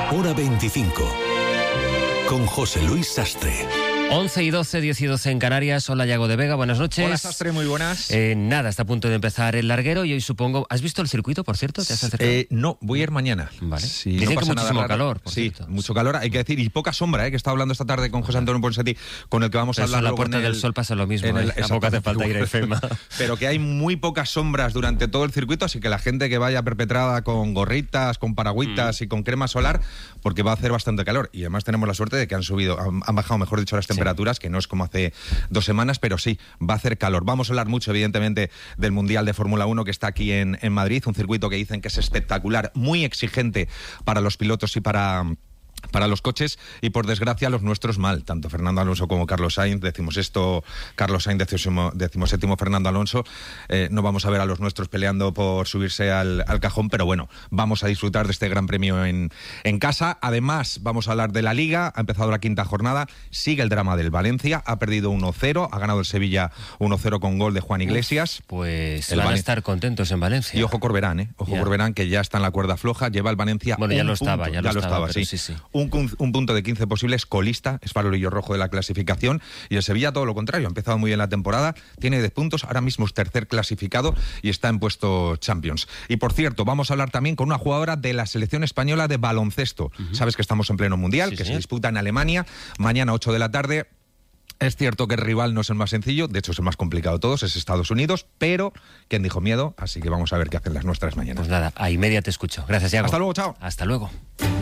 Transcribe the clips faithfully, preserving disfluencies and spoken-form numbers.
hora veinticinco, con José Luis Sastre. once y doce, diez y doce en Canarias. Hola, Yago de Vega, buenas noches. Hola, Sastre, muy buenas. Eh, nada, está a punto de empezar el larguero y hoy supongo... ¿Has visto el circuito, por cierto? ¿Te has acercado? Eh, no, voy a ir mañana. Vale. Si Dicen no que pasa muchísimo nada raro. calor, por Sí, cierto. mucho calor, hay que decir, y poca sombra, ¿eh? Que estaba hablando esta tarde con José Antonio Ponsatí, con el que vamos Pero a eso hablar en la luego Puerta en del el- Sol pasa lo mismo, en el- ¿eh? Tampoco hace falta ir a IFEMA. Pero que hay muy pocas sombras durante todo el circuito, así que la gente que vaya perpetrada con gorritas, con paragüitas Mm. y con crema solar, porque va a hacer bastante calor. Y además tenemos la suerte de que han subido, han, han bajado, mejor dicho, las temperaturas, que no es como hace dos semanas, pero sí, va a hacer calor. Vamos a hablar mucho, evidentemente, del Mundial de Fórmula uno que está aquí en, en Madrid, un circuito que dicen que es espectacular, muy exigente para los pilotos y para... para los coches, y por desgracia los nuestros mal, tanto Fernando Alonso como Carlos Sainz, decimos esto, Carlos Sainz, decimos, decimos séptimo Fernando Alonso, eh, no vamos a ver a los nuestros peleando por subirse al, al cajón, pero bueno, vamos a disfrutar de este gran premio en, en casa. Además, vamos a hablar de la Liga, ha empezado la quinta jornada, sigue el drama del Valencia, ha perdido uno cero, ha ganado el Sevilla uno cero con gol de Juan Iglesias. Uf, pues El van a Valen- estar contentos en Valencia. Y ojo Corberán, ¿eh? Ojo Ya. Corberán, que ya está en la cuerda floja, lleva el Valencia Bueno, ya un lo estaba, punto, ya lo estaba, pero sí. sí, sí. Un, cun- un punto de quince posibles, colista, es farolillo rojo de la clasificación, y el Sevilla todo lo contrario, ha empezado muy bien la temporada, tiene diez puntos, ahora mismo es tercer clasificado y está en puesto Champions. Y por cierto, vamos a hablar también con una jugadora de la selección española de baloncesto. Uh-huh. Sabes que estamos en pleno mundial, Sí, que señor. se disputa en Alemania, mañana ocho de la tarde. Es cierto que el rival no es el más sencillo, de hecho es el más complicado de todos, es Estados Unidos, pero ¿quién dijo miedo? Así que vamos a ver qué hacen las nuestras mañana. Pues nada, a y media te escucho. Gracias, Yago. Hasta luego, chao. Hasta luego.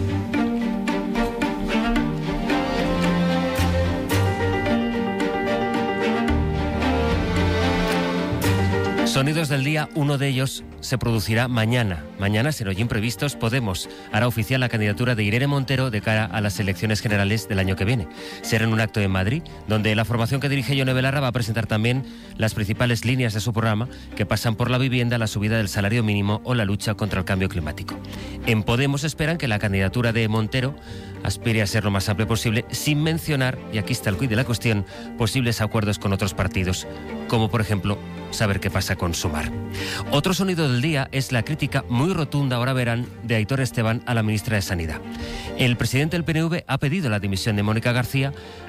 Sonidos del día, uno de ellos se producirá mañana. Mañana, sin hoy imprevistos, Podemos hará oficial la candidatura de Irene Montero de cara a las elecciones generales del año que viene. Será en un acto en Madrid, donde la formación que dirige Yone Belarra va a presentar también las principales líneas de su programa, que pasan por la vivienda, la subida del salario mínimo o la lucha contra el cambio climático. En Podemos esperan que la candidatura de Montero aspire a ser lo más amplio posible, sin mencionar, y aquí está el quid de la cuestión, posibles acuerdos con otros partidos, como por ejemplo saber qué pasa con Sumar. Otro sonido del día es la crítica muy rotunda, ahora verán, de Aitor Esteban a la ministra de Sanidad. El presidente del P N V ha pedido la dimisión de Mónica García